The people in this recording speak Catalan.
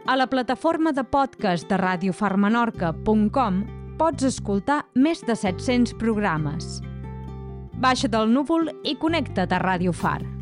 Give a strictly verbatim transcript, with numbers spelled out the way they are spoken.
A la plataforma de podcast de radiofarmenorca punt com pots escoltar més de set-cents programes. Baixa del núvol i connecta't a Ràdio Far.